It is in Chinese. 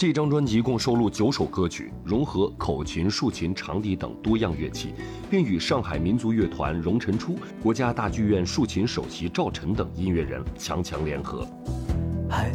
这张专辑共收录9首歌曲，融合口琴、竖琴、长笛等多样乐器，并与上海民族乐团、荣辰初、国家大剧院竖琴首席赵晨等音乐人强强联合。